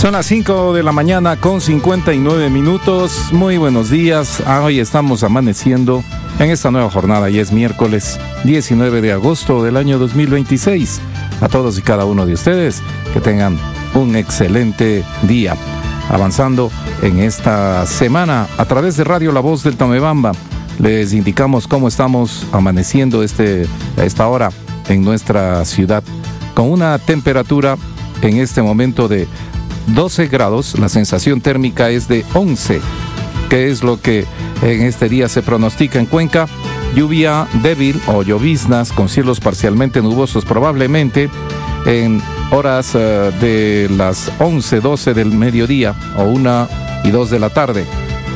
Son las 5 de la mañana con 59 minutos. Muy buenos días. Hoy estamos amaneciendo en esta nueva jornada y es miércoles 19 de agosto del año 2026. A todos y cada uno de ustedes que tengan un excelente día. Avanzando en esta semana a través de Radio La Voz del Tomebamba, les indicamos cómo estamos amaneciendo a esta hora en nuestra ciudad, con una temperatura en este momento de 12 grados, la sensación térmica es de 11, que es lo que en este día se pronostica en Cuenca. Lluvia débil o lloviznas con cielos parcialmente nubosos probablemente en horas de las 11, 12 del mediodía o 1 y 2 de la tarde.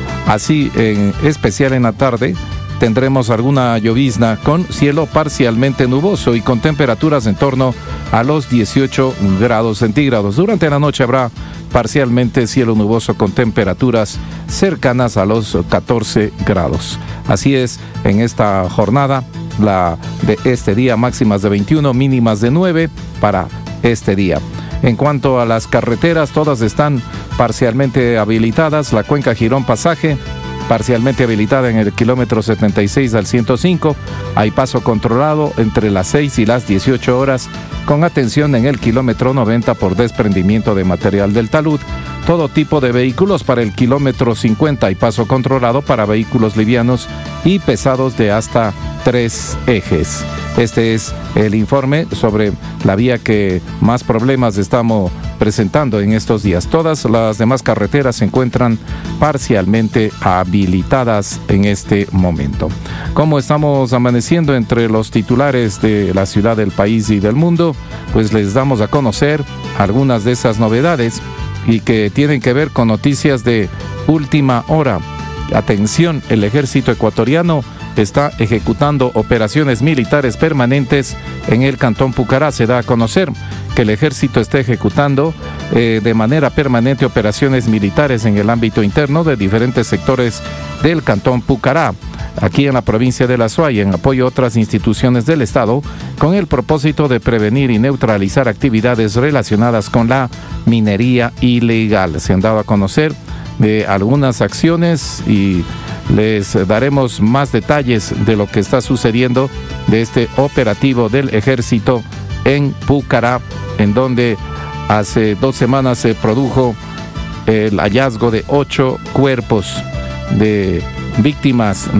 Así, en especial en la tarde, tendremos alguna llovizna con cielo parcialmente nuboso y con temperaturas en torno a los 18 grados centígrados. Durante la noche habrá parcialmente cielo nuboso con temperaturas cercanas a los 14 grados. Así es, en esta jornada, la de este día, máximas de 21, mínimas de 9 para este día. En cuanto a las carreteras, todas están parcialmente habilitadas. La Cuenca Girón Pasaje, parcialmente habilitada en el kilómetro 76 al 105. Hay paso controlado entre las 6 y las 18 horas, con atención en el kilómetro 90 por desprendimiento de material del talud. Todo tipo de vehículos para el kilómetro 50 y paso controlado para vehículos livianos y pesados de hasta 3 ejes. Este es el informe sobre la vía que más problemas estamos presentando en estos días. Todas las demás carreteras se encuentran parcialmente habilitadas en este momento. ¿Cómo estamos amaneciendo entre los titulares de la ciudad, del país y del mundo? Pues les damos a conocer algunas de esas novedades y que tienen que ver con noticias de última hora. Atención, el ejército ecuatoriano está ejecutando operaciones militares permanentes en el Cantón Pucará. Se da a conocer que el ejército está ejecutando de manera permanente operaciones militares en el ámbito interno de diferentes sectores del Cantón Pucará, aquí en la provincia de La Suay, en apoyo a otras instituciones del Estado, con el propósito de prevenir y neutralizar actividades relacionadas con la minería ilegal. Se han dado a conocer de algunas acciones y les daremos más detalles de lo que está sucediendo de este operativo del ejército en Pucará, en donde hace 2 semanas se produjo el hallazgo de 8 cuerpos de víctimas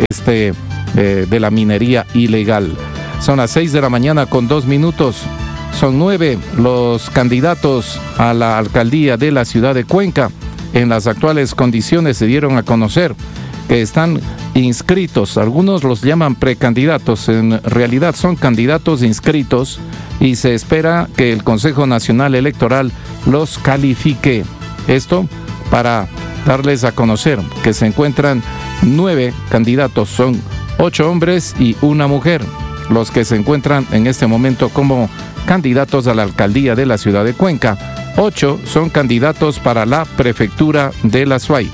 de la minería ilegal. Son las 6 de la mañana con 2 minutos. Son 9 los candidatos a la alcaldía de la ciudad de Cuenca. En las actuales condiciones se dieron a conocer que están inscritos. Algunos los llaman precandidatos, en realidad son candidatos inscritos y se espera que el Consejo Nacional Electoral los califique. Esto para darles a conocer que se encuentran 9 candidatos, son 8 hombres y 1 mujer, los que se encuentran en este momento como candidatos a la alcaldía de la ciudad de Cuenca. 8 son candidatos para la prefectura de La Suay.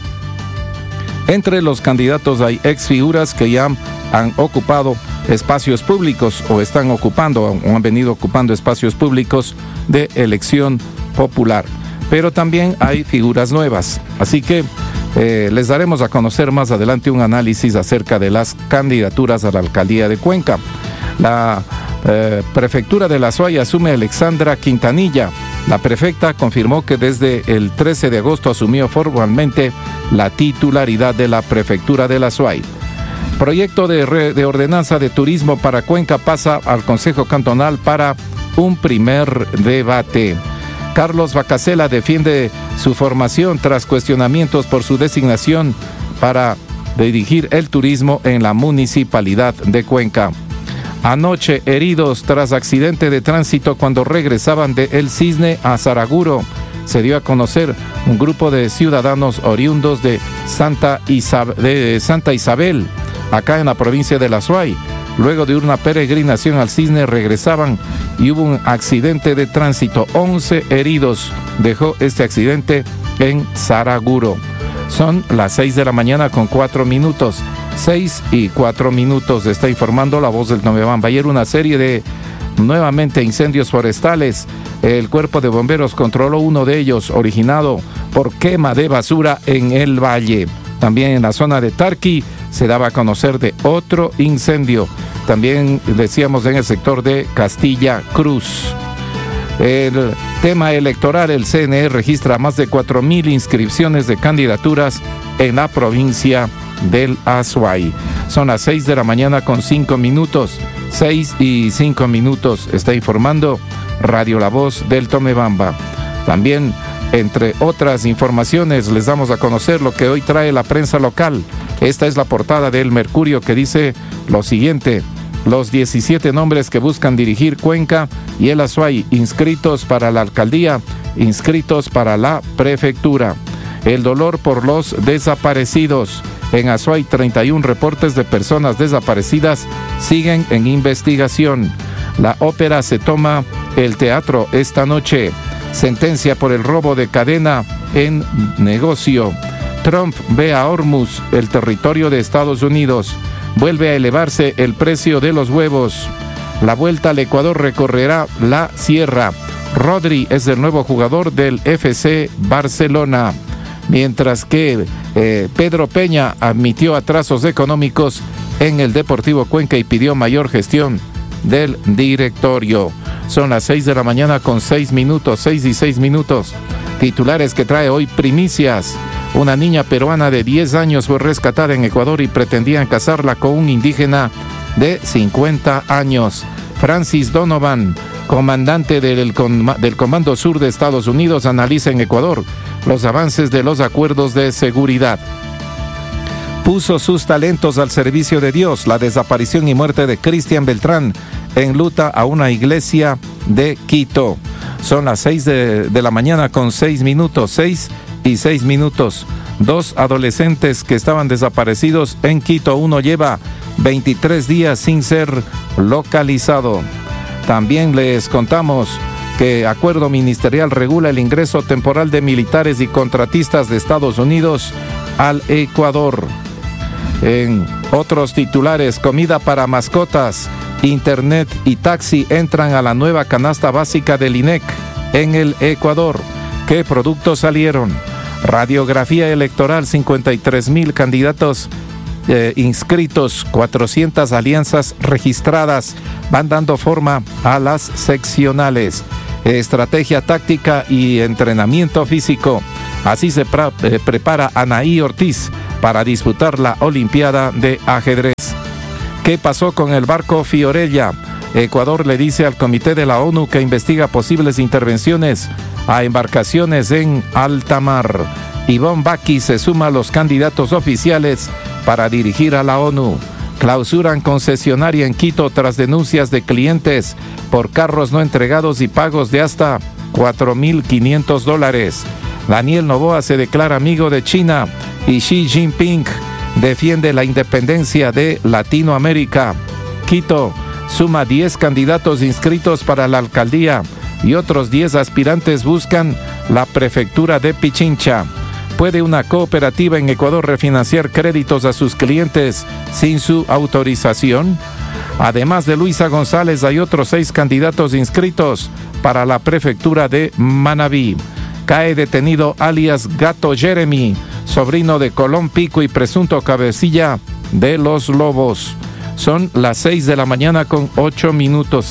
Entre los candidatos hay exfiguras que ya han ocupado espacios públicos o están ocupando o han venido ocupando espacios públicos de elección popular. Pero también hay figuras nuevas. Así que les daremos a conocer más adelante un análisis acerca de las candidaturas a la alcaldía de Cuenca. La prefectura de La Suay asume Alexandra Quintanilla. La prefecta confirmó que desde el 13 de agosto asumió formalmente la titularidad de la prefectura de La Suay. Proyecto de ordenanza de turismo para Cuenca pasa al Consejo Cantonal para un primer debate. Carlos Bacasela defiende su formación tras cuestionamientos por su designación para dirigir el turismo en la municipalidad de Cuenca. Anoche heridos tras accidente de tránsito cuando regresaban de El Cisne a Saraguro. Se dio a conocer un grupo de ciudadanos oriundos de Santa Isabel, acá en la provincia de La Suay. Luego de una peregrinación al Cisne regresaban y hubo un accidente de tránsito. 11 heridos dejó este accidente en Saraguro. Son las 6 de la mañana con 4 minutos. 6 y 4 minutos, está informando La Voz del Tomebamba. Ayer una serie de nuevamente incendios forestales. El cuerpo de bomberos controló uno de ellos, originado por quema de basura en el valle. También en la zona de Tarqui se daba a conocer de otro incendio. También decíamos en el sector de Castilla Cruz. El tema electoral, el CNE registra más de 4,000 inscripciones de candidaturas en la provincia del Azuay. Son las 6 de la mañana con 5 minutos. 6:05, está informando Radio La Voz del Tomebamba. También, entre otras informaciones, les damos a conocer lo que hoy trae la prensa local. Esta es la portada del Mercurio, que dice lo siguiente: los 17 nombres que buscan dirigir Cuenca y el Azuay, inscritos para la alcaldía, inscritos para la prefectura. El dolor por los desaparecidos. En Azuay, 31 reportes de personas desaparecidas siguen en investigación. La ópera se toma el teatro esta noche. Sentencia por el robo de cadena en negocio. Trump ve a Hormuz, el territorio de Estados Unidos. Vuelve a elevarse el precio de los huevos. La Vuelta al Ecuador recorrerá la sierra. Rodri es el nuevo jugador del FC Barcelona. Mientras que Pedro Peña admitió atrasos económicos en el Deportivo Cuenca y pidió mayor gestión del directorio. Son las 6 de la mañana con 6 minutos, 6:06. Titulares que trae hoy Primicias. Una niña peruana de 10 años fue rescatada en Ecuador y pretendían casarla con un indígena de 50 años. Francis Donovan, comandante del Comando Sur de Estados Unidos, analiza en Ecuador los avances de los acuerdos de seguridad. Puso sus talentos al servicio de Dios. La desaparición y muerte de Cristian Beltrán enluta a una iglesia de Quito. Son las 6 de la mañana con 6 minutos, 6:06. 2 adolescentes que estaban desaparecidos en Quito. Uno lleva 23 días sin ser localizado. También les contamos que acuerdo ministerial regula el ingreso temporal de militares y contratistas de Estados Unidos al Ecuador. En otros titulares, comida para mascotas, internet y taxi entran a la nueva canasta básica del INEC en el Ecuador. ¿Qué productos salieron? Radiografía electoral, 53,000 candidatos inscritos, 400 alianzas registradas, van dando forma a las seccionales. Estrategia táctica y entrenamiento físico. Así se prepara Anaí Ortiz para disputar la Olimpiada de Ajedrez. ¿Qué pasó con el barco Fiorella? Ecuador le dice al Comité de la ONU que investiga posibles intervenciones a embarcaciones en alta mar. Ivonne Baki se suma a los candidatos oficiales para dirigir a la ONU. Clausuran concesionaria en Quito tras denuncias de clientes por carros no entregados y pagos de hasta $4,500. Daniel Noboa se declara amigo de China y Xi Jinping defiende la independencia de Latinoamérica. Quito suma 10 candidatos inscritos para la alcaldía y otros 10 aspirantes buscan la prefectura de Pichincha. ¿Puede una cooperativa en Ecuador refinanciar créditos a sus clientes sin su autorización? Además de Luisa González, hay otros 6 candidatos inscritos para la prefectura de Manabí. Cae detenido alias Gato Jeremy, sobrino de Colón Pico y presunto cabecilla de los Lobos. Son las 6 de la mañana con 8 minutos,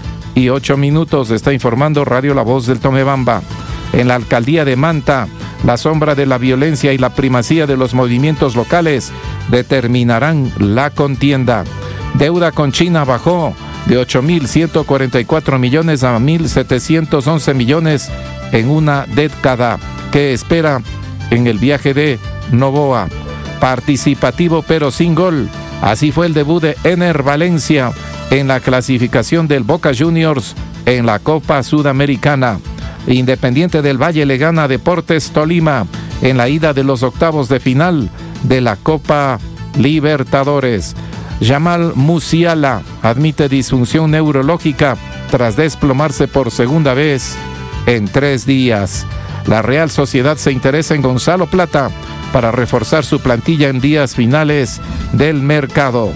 6:08. Está informando Radio La Voz del Tomebamba. En la alcaldía de Manta, la sombra de la violencia y la primacía de los movimientos locales determinarán la contienda. Deuda con China bajó de 8.144 millones a 1.711 millones en una década. ¿Qué espera en el viaje de Noboa? Participativo pero sin gol. Así fue el debut de Ener Valencia en la clasificación del Boca Juniors en la Copa Sudamericana. Independiente del Valle le gana a Deportes Tolima en la ida de los octavos de final de la Copa Libertadores. Jamal Musiala admite disfunción neurológica tras desplomarse por segunda vez en 3 días. La Real Sociedad se interesa en Gonzalo Plata para reforzar su plantilla en días finales del mercado.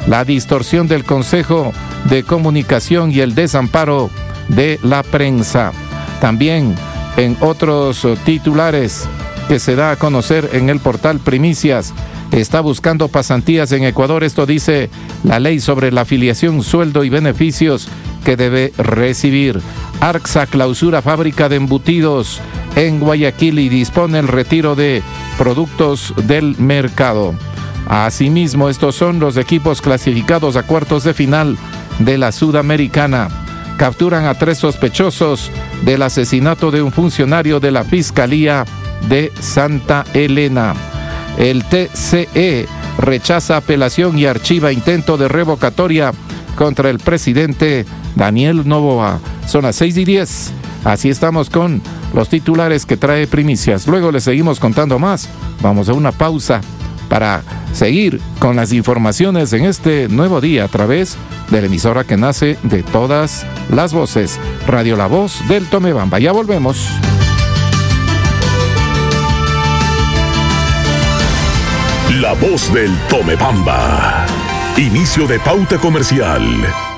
la distorsión del Consejo de Comunicación y el desamparo de la prensa. También en otros titulares que se da a conocer en el portal Primicias, está buscando pasantías en Ecuador. Esto dice la ley sobre la afiliación, sueldo y beneficios que debe recibir. Arxa clausura fábrica de embutidos en Guayaquil y dispone el retiro de productos del mercado. Asimismo, estos son los equipos clasificados a cuartos de final de la Sudamericana. Capturan a 3 sospechosos del asesinato de un funcionario de la Fiscalía de Santa Elena. El TCE rechaza apelación y archiva intento de revocatoria contra el presidente Daniel Noboa. Son las 6:10. Así estamos con los titulares que trae Primicias. Luego les seguimos contando más. Vamos a una pausa para seguir con las informaciones en este nuevo día a través de la emisora que nace de todas las voces, Radio La Voz del Tomebamba. Ya volvemos. La Voz del Tomebamba. Inicio de pauta comercial.